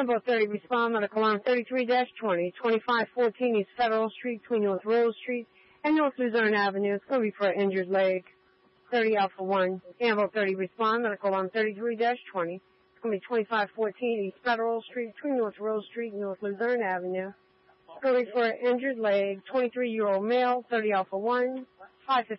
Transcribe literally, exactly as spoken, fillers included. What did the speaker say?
Ambo thirty, respond medical line thirty-three dash twenty, twenty-five fourteen East Federal Street between North Rose Street and North Luzerne Avenue. It's going to be for an injured leg. thirty Alpha one. Ambo thirty, respond medical line thirty-three dash twenty. It's going to be twenty-five fourteen East Federal Street between North Rose Street and North Luzerne Avenue. It's going to be for an injured leg. twenty-three-year-old male, thirty Alpha one, five fifty.